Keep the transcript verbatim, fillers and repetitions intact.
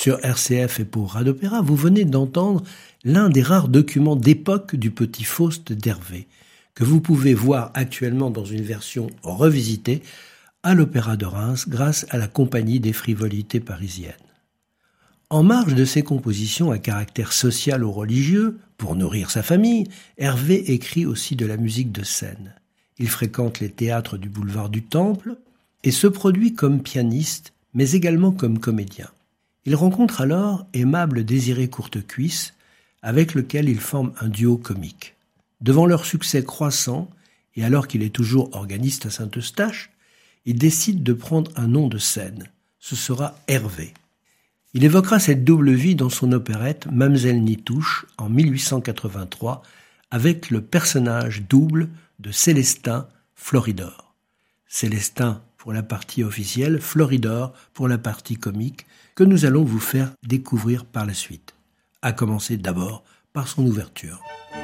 Sur R C F et pour Radopéra, vous venez d'entendre l'un des rares documents d'époque du Petit Faust d'Hervé, que vous pouvez voir actuellement dans une version revisitée à l'Opéra de Reims grâce à la Compagnie des Frivolités Parisiennes. En marge de ses compositions à caractère social ou religieux, pour nourrir sa famille, Hervé écrit aussi de la musique de scène. Il fréquente les théâtres du boulevard du Temple et se produit comme pianiste, mais également comme comédien. Il rencontre alors Aimable Désiré Courtecuisse, avec lequel il forme un duo comique. Devant leur succès croissant, et alors qu'il est toujours organiste à Saint-Eustache, il décide de prendre un nom de scène. Ce sera Hervé. Il évoquera cette double vie dans son opérette Mamselle Nitouche en mille huit cent quatre-vingt-trois avec le personnage double de Célestin Floridor. Célestin pour la partie officielle, Floridor pour la partie comique, que nous allons vous faire découvrir par la suite, à commencer d'abord par son ouverture.